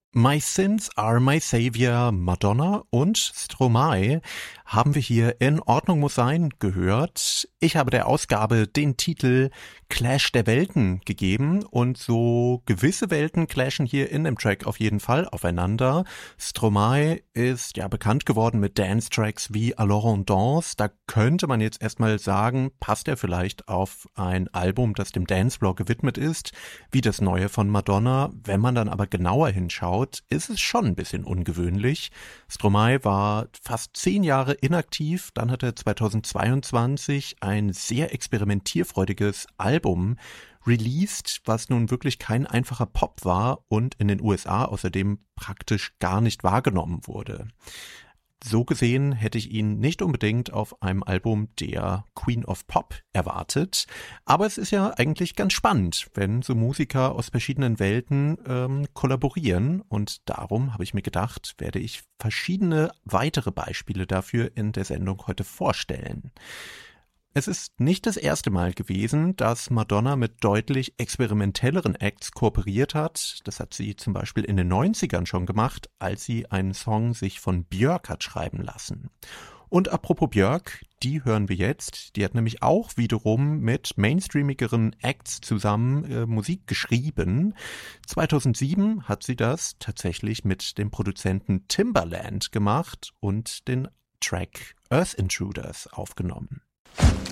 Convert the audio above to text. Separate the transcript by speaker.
Speaker 1: My Sins Are My Savior, Madonna und Stromae haben wir hier in Ordnung muss sein gehört. Ich habe der Ausgabe den Titel Clash der Welten gegeben und so gewisse Welten clashen hier in dem Track auf jeden Fall aufeinander. Stromae ist ja bekannt geworden mit Dance-Tracks wie Alors on danse. Da könnte man jetzt erstmal sagen, passt er vielleicht auf ein Album, das dem Dancefloor gewidmet ist, wie das neue von Madonna. Wenn man dann aber genauer hinschaut, ist es schon ein bisschen ungewöhnlich. Stromae war fast 10 Jahre inaktiv, dann hat er 2022 ein sehr experimentierfreudiges Album released, was nun wirklich kein einfacher Pop war und in den USA außerdem praktisch gar nicht wahrgenommen wurde. So gesehen hätte ich ihn nicht unbedingt auf einem Album der Queen of Pop erwartet, aber es ist ja eigentlich ganz spannend, wenn so Musiker aus verschiedenen Welten kollaborieren und darum habe ich mir gedacht, werde ich verschiedene weitere Beispiele dafür in der Sendung heute vorstellen. Es ist nicht das erste Mal gewesen, dass Madonna mit deutlich experimentelleren Acts kooperiert hat. Das hat sie zum Beispiel in den 90ern schon gemacht, als sie einen Song sich von Björk hat schreiben lassen. Und apropos Björk, die hören wir jetzt. Die hat nämlich auch wiederum mit mainstreamigeren Acts zusammen Musik geschrieben. 2007 hat sie das tatsächlich mit dem Produzenten Timbaland gemacht und den Track Earth Intruders aufgenommen.